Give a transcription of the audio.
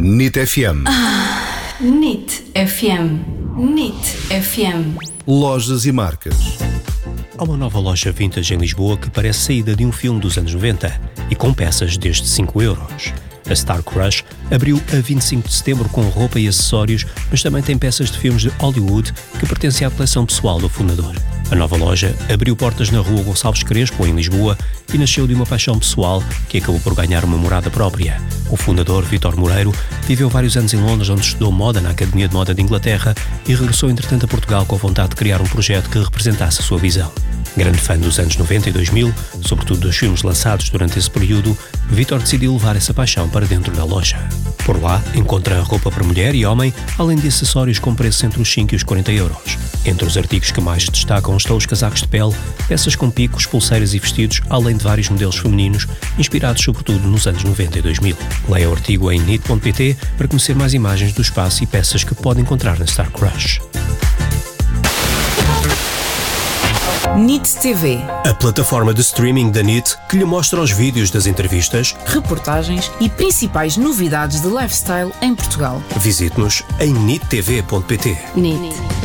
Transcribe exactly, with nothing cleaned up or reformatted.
N I T F M. Ah, N I T F M. N I T F M. Lojas e marcas. Há uma nova loja vintage em Lisboa que parece saída de um filme dos anos noventa e com peças desde cinco euros. A Star Crush abriu a vinte e cinco de setembro com roupa e acessórios, mas também tem peças de filmes de Hollywood que pertencem à coleção pessoal do fundador. A nova loja abriu portas na rua Gonçalves Crespo, em Lisboa, e nasceu de uma paixão pessoal que acabou por ganhar uma morada própria. O fundador, Vítor Moreiro, viveu vários anos em Londres, onde estudou moda na Academia de Moda de Inglaterra e regressou entretanto a Portugal com a vontade de criar um projeto que representasse a sua visão. Grande fã dos anos noventa e dois mil, sobretudo dos filmes lançados durante esse período, Vítor decidiu levar essa paixão para dentro da loja. Por lá, encontra roupa para mulher e homem, além de acessórios com preços entre os cinco e os quarenta euros. Entre os artigos que mais destacam estão os casacos de pele, peças com picos, pulseiras e vestidos, além de vários modelos femininos, inspirados sobretudo nos anos noventa e dois mil. Leia o artigo em nit ponto pt para conhecer mais imagens do espaço e peças que pode encontrar na Star Crush. N I T T V, a plataforma de streaming da N I T que lhe mostra os vídeos das entrevistas, reportagens e principais novidades de lifestyle em Portugal. Visite-nos em nit t v ponto pt. N I T.